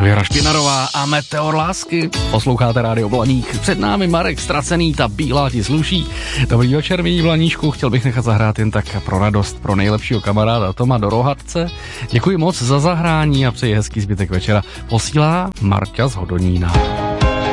Věra Špinarová a Meteor lásky. Posloucháte Rádio Blaník. Před námi Marek Ztracený, ta bílá ti sluší. Dobrý večer, milí Blaníčku. Chtěl bych nechat zahrát jen tak pro radost pro nejlepšího kamaráda Toma do Rohatce. Děkuji moc za zahrání a přeji hezký zbytek večera. Posílá Marťa z Hodonína.